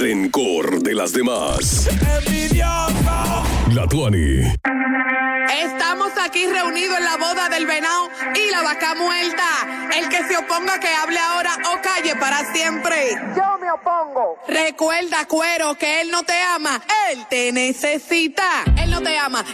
rencor de las demás. ¡Envidioso! La Tuani. Estamos aquí reunidos en la boda del venado y la vaca muerta. El que se oponga que hable ahora o calle para siempre. Yo me opongo. Recuerda, cuero, que él no te ama, él te necesita. Él no te ama,